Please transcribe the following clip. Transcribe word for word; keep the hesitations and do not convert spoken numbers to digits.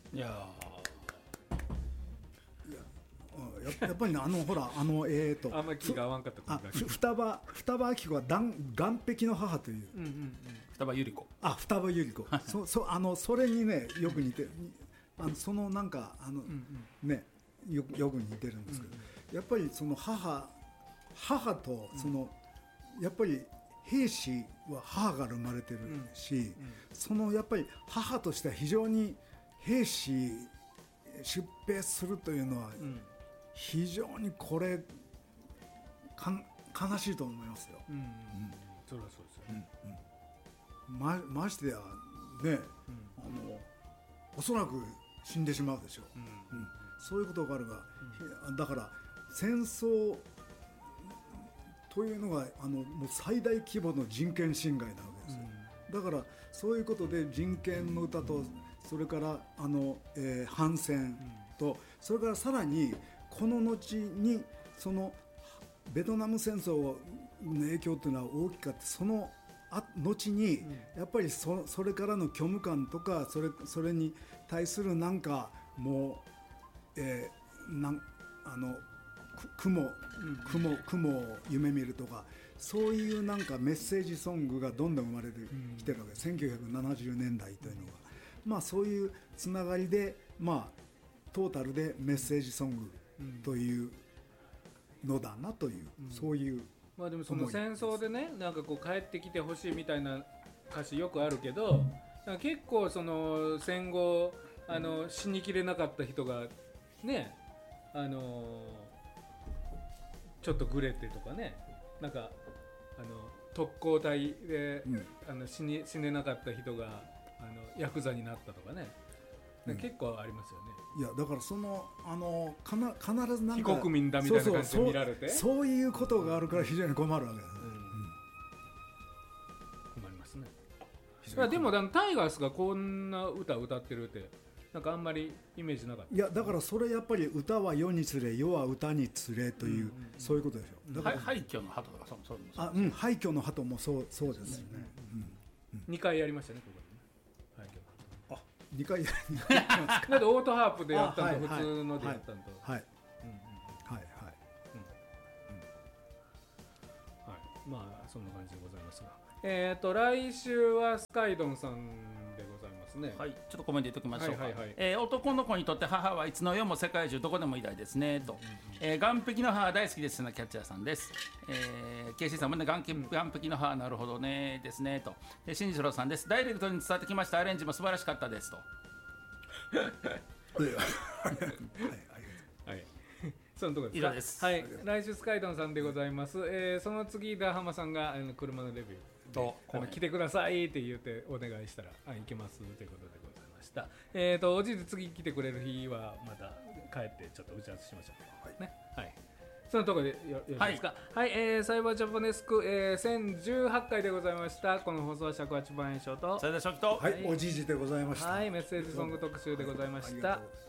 いやや, やっぱりねあのほらあのえーとあんまり気が合わんかったあ双葉双葉明子は岸壁の母という、 うんうんうん、 双葉百合子あ双葉百合子そ, そ, あのそれにねよく似てあのそのなんかあの、うんうん、ねよ, よく似てるんですけど、うんうん、やっぱりその母母とその、うん、やっぱり兵士は母から生まれてるし、うんうん、そのやっぱり母としては非常に兵士出兵するというのは、うん非常にこれか悲しいと思いますよ、うんうん、 それはそうですよね、 うんうん、ま, ましてやね、うん、あのおそらく死んでしまうでしょう、うんうん、そういうことがあるが、うん、だから戦争というのがあのもう最大規模の人権侵害なわけですよ、うん、だからそういうことで人権の歌とそれからあの、えー、反戦とそれからさらにこの後にそのベトナム戦争の影響というのは大きかったその後にやっぱり そ, それからの虚無感とかそれ、それに対するなんかもう、えー、なんあの雲、雲、雲を夢見るとかそういうなんかメッセージソングがどんどん生まれてきてるわけです、せんきゅうひゃくななじゅうねんだいというのが、まあ、そういうつながりで、まあ、トータルでメッセージソングというのだなという、うん、そういう、 まあ、でもその戦争でねなんかこう帰ってきてほしいみたいな歌詞よくあるけど、なんか結構その戦後あの死にきれなかった人がねあのちょっとグレてとかねなんかあの特攻隊で、うん、あの 死, に死ねなかった人があのヤクザになったとかね結構ありますよね、 うん、いやだからそのあのかな必ずなんか非国民だみたいな感じで見られてそうそうそうそういうことがあるから非常に困るわけです、うんうん、 困りますね。いやでもタイガースがこんな歌を歌ってるってなんかあんまりイメージなかった。 いやだからそれやっぱり歌は世につれ世は歌につれという、うんうんうん、そういうことでしょ。だから廃墟の鳩とかそうそうそうあ、うん、廃墟の鳩もそうそうですよね、うんうんうん、にかいやりましたねここでね廃墟の鳩あにかいやりましただってオートハープでやったのと普通のでやったのとはいはいはいはいまあそんな感じでございますが、えーと来週はスカイドンさんでございますね。 はい、ちょっとコメント言っておきましょうか、 はいはいはいえー、男の子にとって母はいつの世も世界中どこでも偉大ですねと、うんうんうんえー、岸壁の母大好きですなキャッチャーさんです、えー、ケーシーさんもね岸壁の母なるほどねですねと、えー、新次郎さんです。ダイレクトに伝わってきました。アレンジも素晴らしかったですとはいはいはいそのところです以上です。 はい、来週スカイドンさんでございます、えー、その次ダーハマさんがあの車のレビューとあの来てくださいって言ってお願いしたらあ行けますということでございました。えーとおじいで次来てくれる日はまた帰ってちょっと打ち合わせしましょう、はいねはい、そのところで よ, よろしいですか。はい、はいえー、サイバージャパネスク、えー、せんじゅうはちかいでございました。この放送は尺八番延長とそれで初期と、 はい、おじいじでございました。 はい、メッセージソング特集でございました。